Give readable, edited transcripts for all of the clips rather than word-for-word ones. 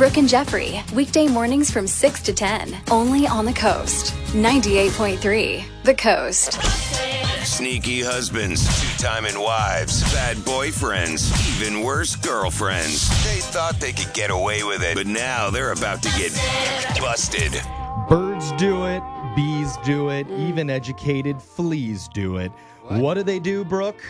Brooke and Jeffrey, weekday mornings from 6 to 10, only on the Coast. 98.3, The Coast. Sneaky husbands, two-timing wives, bad boyfriends, even worse girlfriends. They thought they could get away with it, but now they're about to get busted. Birds do it, bees do it, even educated fleas do it. What do they do, Brooke?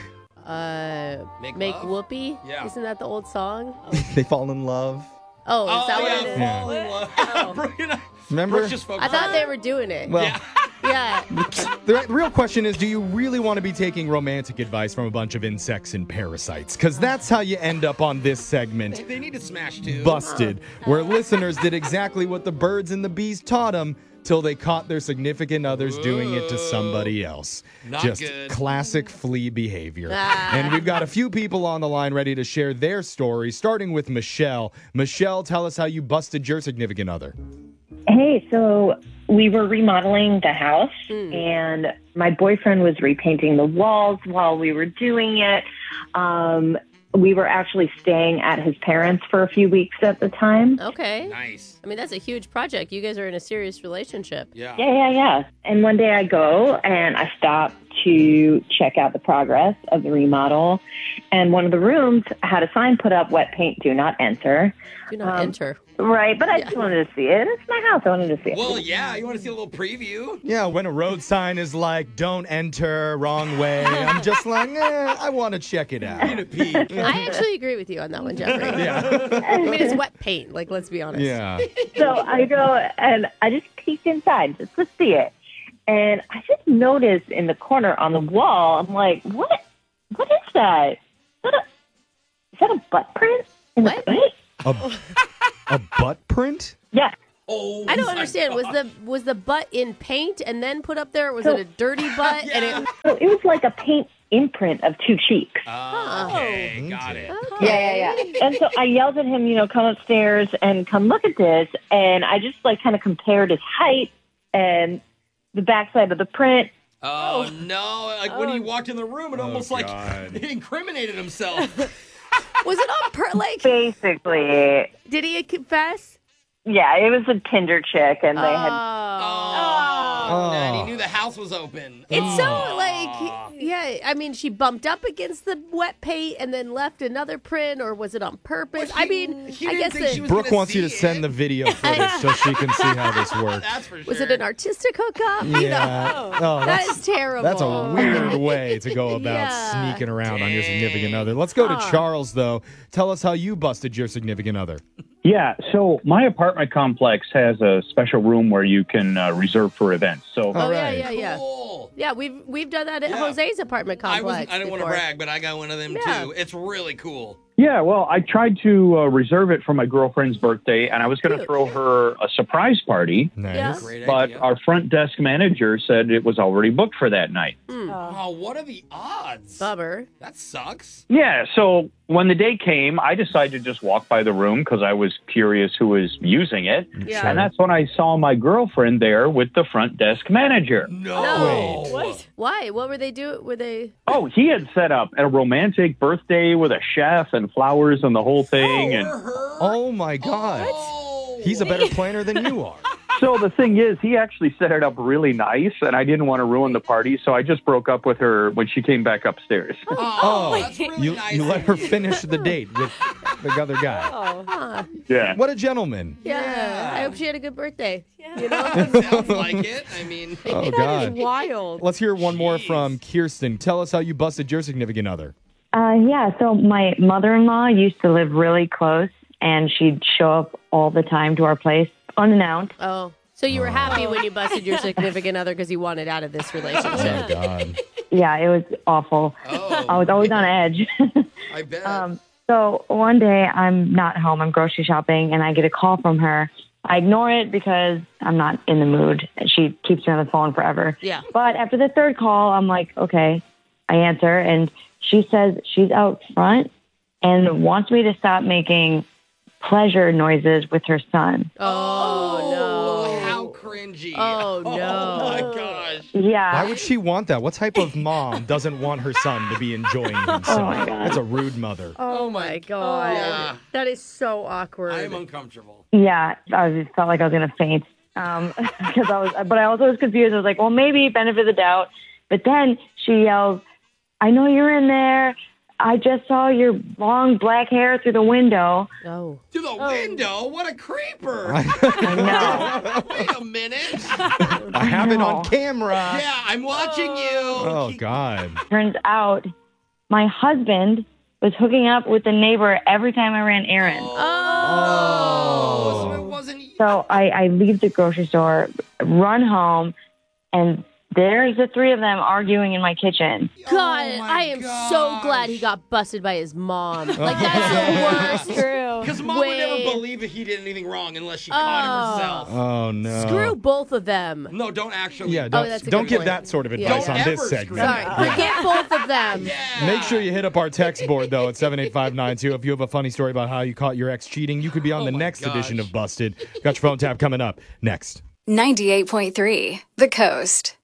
Make whoopee? Yeah. Isn't that the old song? They fall in love. Oh, is that what it is? fall in love. Remember? Brooke just focused I thought on they were doing it. Well, Yeah. the real question is, do you really want to be taking romantic advice from a bunch of insects and parasites? Because that's how you end up on this segment, They need to smash too. Busted, where listeners did exactly what the birds and the bees taught them till they caught their significant others doing it to somebody else. Not Just good. classic flea behavior. And we've got a few people on the line ready to share their stories, starting with Michelle. Michelle, tell us how you busted your significant other. Hey, so we were remodeling the house, and my boyfriend was repainting the walls while we were doing it. We were actually staying at his parents' for a few weeks at the time. Okay. Nice. I mean, that's a huge project. You guys are in a serious relationship. Yeah. Yeah. And one day I go and I stop to check out the progress of the remodel. And one of the rooms had a sign put up, wet paint, do not enter. Do not enter. Right, but I just wanted to see it. It's my house. I wanted to see it. Well, yeah. You want to see a little preview? Yeah, when a road sign is like, don't enter, wrong way, I'm just like, I want to check it out. Need a peek. I actually agree with you on that one, Jeffrey. Yeah. I mean, it's wet paint. Like, let's be honest. Yeah. So I go and I just peeked inside just to see it. And I just noticed in the corner on the wall, I'm like, what is that? Is that a butt print in What? the paint? A butt print? Yeah. Oh, I don't understand. Was the butt in paint and then put up there? Or was it a dirty butt? And it, So it was like a paint imprint of two cheeks. Okay, got it. Yeah. And so I yelled at him, come upstairs and come look at this. And I just kind of compared his height and the backside of the print. Oh, no. Like when he walked in the room, it almost he incriminated himself. was it on like? Basically, Did he confess? yeah, it was a Tinder chick, and they had. Oh, man. He knew the house was open. It's so yeah. I mean, she bumped up against the wet paint and then left another print, or was it on purpose? Well, I mean, he I didn't guess think she it was Brooke gonna wants you to see send it. the video footage so she can see how this works. That's for sure. was it an artistic hookup? Yeah. Oh, That that's, is terrible. that's a weird way to go about Yeah. sneaking around on your significant other. Let's go to Charles, though. Tell us how you busted your significant other. Yeah, so my apartment complex has a special room where you can reserve for events. So Oh right. yeah. Cool. Yeah, we've done that at Yeah. Jose's apartment complex. I didn't want to before. brag, but I got one of them Yeah. too. It's really cool. yeah, well, I tried to reserve it for my girlfriend's birthday, and I was going to throw her a surprise party, Nice. Yeah. Great but idea. our front desk manager said it was already booked for that night. Oh, what are the odds? Bummer. That sucks. Yeah, so when the day came, I decided to just walk by the room because I was curious who was using it. Yeah. And that's when I saw my girlfriend there with the front desk manager. No. Wait. Why? What were they doing? Were they? Oh, he had set up a romantic birthday with a chef and flowers and the whole thing. And Oh, my God. Oh. He's a better planner than you are. so the thing is, he actually set it up really nice, and I didn't want to ruin the party, so I just broke up with her when she came back upstairs. Oh, that's really you, nice. you let her finish the date with the other guy. Huh. Yeah. What a gentleman. Yeah. I hope she had a good birthday. You know? Sounds like it. I mean, Oh, God. Wild. Let's hear one more Jeez. from Kirsten. Tell us how you busted your significant other. Yeah, so my mother-in-law used to live really close, and she'd show up all the time to our place unannounced. Oh. So you were happy when you busted your significant other because you wanted out of this relationship. Oh, God. Yeah, it was awful. oh, I was always on edge. I bet. So one day I'm not home, I'm grocery shopping, and I get a call from her. I ignore it because I'm not in the mood. She keeps me on the phone forever. Yeah. But after the third call, I'm like, okay. I answer, and she says she's out front and wants me to stop making pleasure noises with her son. Oh, no. How cringy. Oh, no. Oh, my gosh. Yeah. Why would she want that? What type of mom doesn't want her son to be enjoying himself? Oh, my God. That's a rude mother. Oh, my God. Yeah. That is so awkward. I'm uncomfortable. Yeah, I just felt like I was gonna faint. Because I also was confused. I was like, well, maybe benefit of the doubt. But then she yells, "I know you're in there. I just saw your long black hair through the window." Oh. Through the window? What a creeper. I Wait a minute. I have it on camera. Yeah, I'm watching you. Oh, God. Turns out my husband was hooking up with the neighbor every time I ran errands. Oh. So it wasn't you. So I leave the grocery store, run home, and there's the three of them arguing in my kitchen. God, my I am so glad he got busted by his mom. Like, that's the worst. True. Because mom would never believe that he did anything wrong unless she caught him herself. Oh, no. Screw both of them. No, don't actually. Yeah, that's a don't good give point. that sort of Yeah, advice yeah. on this Ever segment. Sorry, forget both of them. Yeah. Make sure you hit up our text board, though, at 78592. If you have a funny story about how you caught your ex cheating, you could be on the my next gosh. edition of Busted. Got your phone tap coming up next. 98.3 The Coast.